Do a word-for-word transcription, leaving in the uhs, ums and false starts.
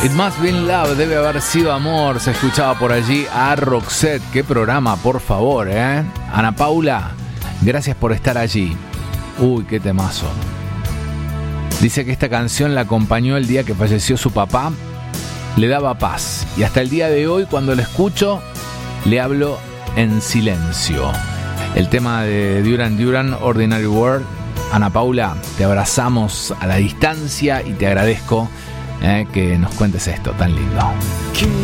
It Must Be Love, debe haber sido amor. Se escuchaba por allí a Roxette. Qué programa, por favor, ¿eh? Ana Paula, gracias por estar allí. Uy, qué temazo. Dice que esta canción la acompañó el día que falleció su papá. Le daba paz. Y hasta el día de hoy, cuando la escucho, le hablo en silencio. El tema de Duran Duran, Ordinary World. Ana Paula, te abrazamos a la distancia y te agradezco eh, que nos cuentes esto tan lindo.